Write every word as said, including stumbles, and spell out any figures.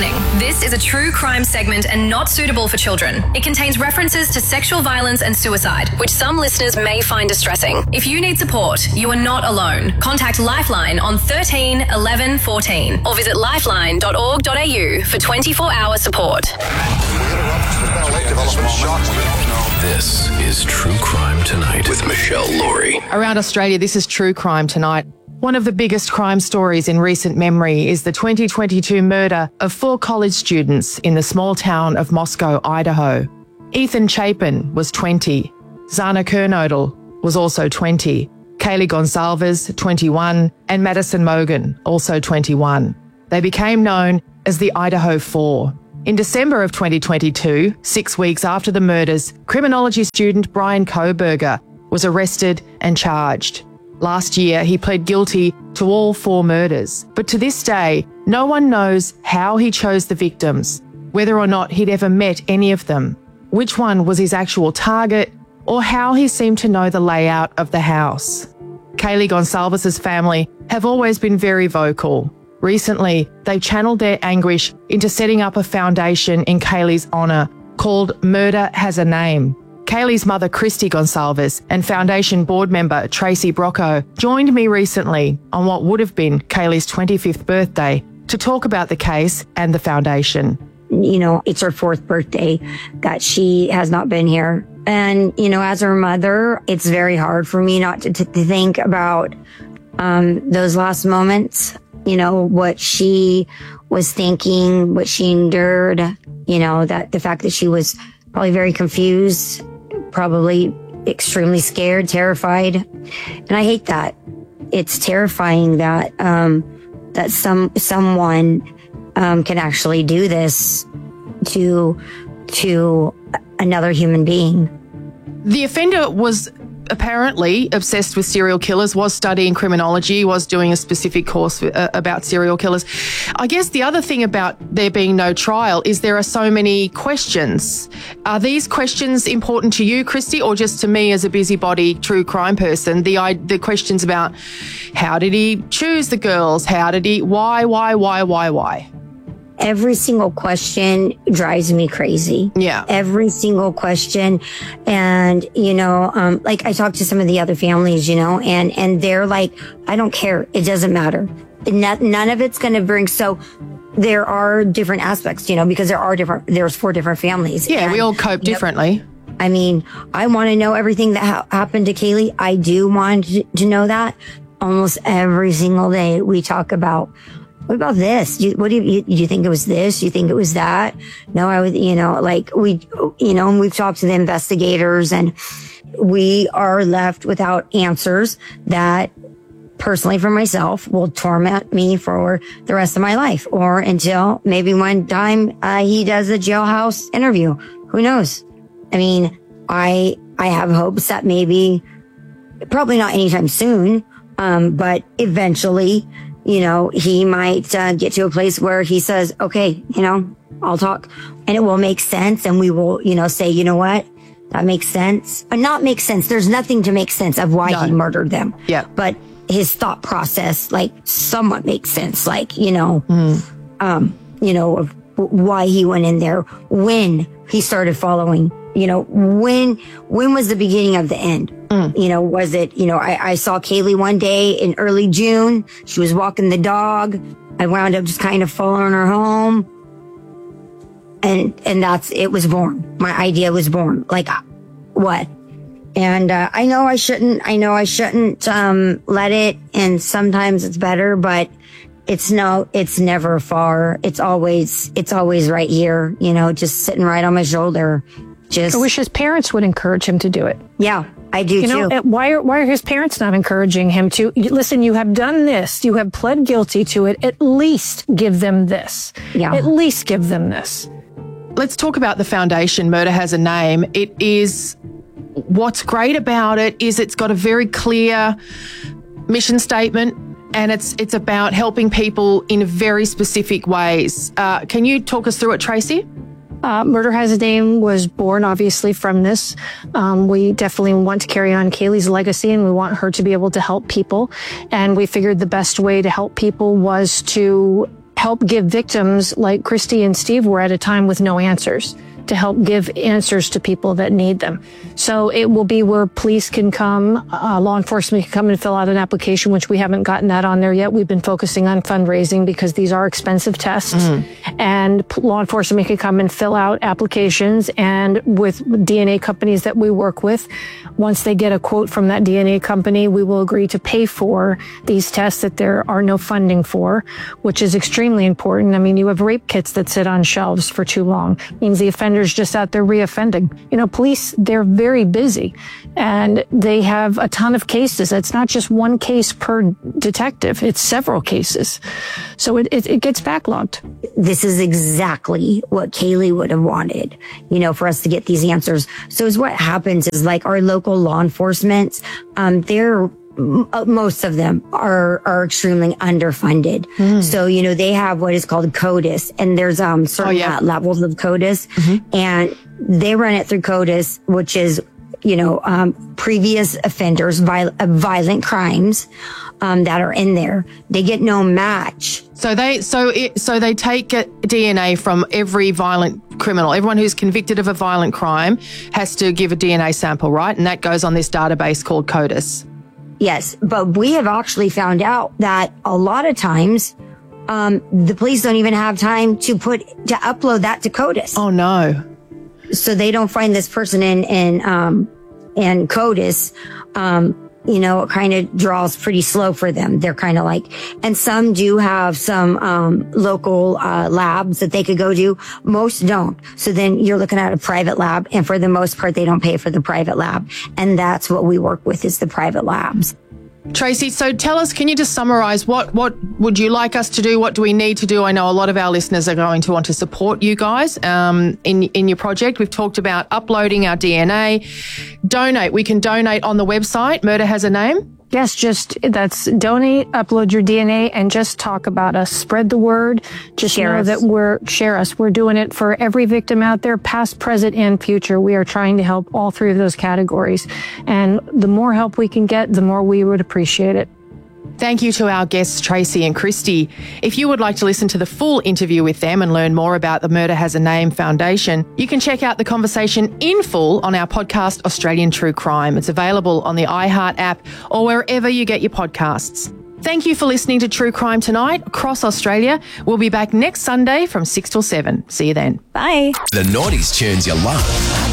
Warning, this is a true crime segment and not suitable for children. It contains references to sexual violence and suicide, which some listeners may find distressing. If you need support, you are not alone. Contact Lifeline on thirteen eleven fourteen or visit lifeline dot org dot a u for twenty-four hour support. This is True Crime Tonight with Michelle Laurie. Around Australia, this is True Crime Tonight. One of the biggest crime stories in recent memory is the twenty twenty-two murder of four college students in the small town of Moscow, Idaho. Ethan Chapin was twenty. Zana Kernodle was also twenty. Kaylee Gonsalves, twenty-one, and Madison Mogan, also twenty-one. They became known as the Idaho Four. In December of twenty twenty-two, six weeks after the murders, criminology student Brian Kohberger was arrested and charged. Last year, he pled guilty to all four murders. But to this day, no one knows how he chose the victims, whether or not he'd ever met any of them, which one was his actual target, or how he seemed to know the layout of the house. Kaylee Gonsalves' family have always been very vocal. Recently, they channeled their anguish into setting up a foundation in Kaylee's honour called Murder Has a Name. Kaylee's mother, Christy Gonsalves, and Foundation board member Tracy Brocco joined me recently on what would have been Kaylee's twenty-fifth birthday to talk about the case and the foundation. You know, it's her fourth birthday that she has not been here. And, you know, as her mother, it's very hard for me not to, to, to think about um, those last moments, you know, what she was thinking, what she endured, you know, that the fact that she was probably very confused, probably extremely scared, terrified. And I hate that. It's terrifying that, um, that some, someone, um, can actually do this to, to another human being. The offender was apparently obsessed with serial killers, was studying criminology, was doing a specific course uh, about serial killers. I guess the other thing about there being no trial is there are so many questions. Are these questions important to you, Christy, or just to me as a busybody true crime person? The the questions about how did he choose the girls? How did he, why, why, why, why, why? Every single question drives me crazy. Yeah. Every single question. And, you know, um, like I talked to some of the other families, you know, and, and they're like, I don't care. It doesn't matter. Not, none of it's going to bring. So there are different aspects, you know, because there are different, there's four different families. Yeah. And, we all cope differently. Know, I mean, I want to know everything that ha- happened to Kaylee. I do want to, to know that. Almost every single day we talk about, what about this? You, what do you, you, do you think it was this? You think it was that? No, I would, you know, like we, you know, and we've talked to the investigators and we are left without answers that personally for myself will torment me for the rest of my life or until maybe one time uh, he does a jailhouse interview. Who knows? I mean, I, I have hopes that maybe, probably not anytime soon, um, but eventually, you know, he might uh, get to a place where he says, okay, you know, I'll talk and it will make sense. And we will, you know, say, you know what, that makes sense. Or not make sense. There's nothing to make sense of why no. he murdered them. Yeah. But his thought process, like somewhat makes sense. Like, you know, mm. um, you know, of why he went in there, when he started following, you know, when, when was the beginning of the end? Mm. You know, was it, you know, I, I saw Kaylee one day in early June. She was walking the dog. I wound up just kind of following her home. And, and that's, it was born. My idea was born. Like, what? And, uh, I know I shouldn't, I know I shouldn't, um, let it. And sometimes it's better, but it's no, it's never far. It's always, it's always right here, you know, just sitting right on my shoulder. Just, I wish his parents would encourage him to do it. Yeah, I do you too. know, why are, why are his parents not encouraging him to, listen, you have done this. You have pled guilty to it. At least give them this. Yeah. At least give them this. Let's talk about the foundation. Murder Has a Name. It is, what's great about it is it's got a very clear mission statement and it's it's about helping people in very specific ways. Uh, can you talk us through it, Tracy? Uh, Murder Has a Name was born, obviously, from this. Um, we definitely want to carry on Kaylee's legacy, and we want her to be able to help people. And we figured the best way to help people was to help give victims like Christy and Steve were at a time with no answers, to help give answers to people that need them. So it will be where police can come, uh, law enforcement can come and fill out an application, which we haven't gotten that on there yet. We've been focusing on fundraising because these are expensive tests. Mm. And p- law enforcement can come and fill out applications. And with D N A companies that we work with, once they get a quote from that D N A company, we will agree to pay for these tests that there are no funding for, which is extremely important. I mean, you have rape kits that sit on shelves for too long. It means the offender just out there reoffending. You know, police, they're very busy and they have a ton of cases. It's not just one case per detective. It's several cases. So it, it, it gets backlogged. This is exactly what Kaylee would have wanted, you know, for us to get these answers. So is what happens is like our local law enforcement, um, they're most of them are, are extremely underfunded. Mm. So, you know, they have what is called CODIS, and there's, um, certain oh, yeah. levels of CODIS, mm-hmm. and they run it through CODIS, which is, you know, um, previous offenders, viol- uh, violent crimes, um, that are in there. They get no match. So they, so it, so they take D N A from every violent criminal. Everyone who's convicted of a violent crime has to give a D N A sample, right? And that goes on this database called CODIS. Yes, but we have actually found out that a lot of times, um, the police don't even have time to put, to upload that to CODIS. Oh no. So they don't find this person in, in, um, in CODIS. Um, you know, it kind of draws pretty slow for them. They're kind of like, and some do have some, um, local, uh, labs that they could go to. Most don't. So then you're looking at a private lab, and for the most part, they don't pay for the private lab. And that's what we work with, is the private labs. Tracy, so tell us, can you just summarize what, what would you like us to do? What do we need to do? I know a lot of our listeners are going to want to support you guys um, in, in your project. We've talked about uploading our D N A. Donate. We can donate on the website. Murder Has a Name. Yes, just that's donate, upload your D N A, and just talk about us. Spread the word. Just share know us. that we're, share us. We're doing it for every victim out there, past, present, and future. We are trying to help all three of those categories. And the more help we can get, the more we would appreciate it. Thank you to our guests, Tracy and Christy. If you would like to listen to the full interview with them and learn more about the Murder Has a Name Foundation, you can check out the conversation in full on our podcast, Australian True Crime. It's available on the iHeart app or wherever you get your podcasts. Thank you for listening to True Crime Tonight across Australia. We'll be back next Sunday from six till seven. See you then. Bye. The nineties tunes you love.